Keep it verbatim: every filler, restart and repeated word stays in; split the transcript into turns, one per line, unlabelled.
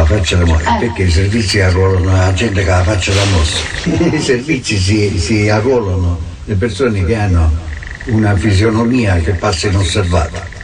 faccia da morire,
Eh.
perché i servizi arruolano la gente che ha la faccia da mossa. I servizi si, si arruolano le persone che hanno una fisionomia che passa inosservata.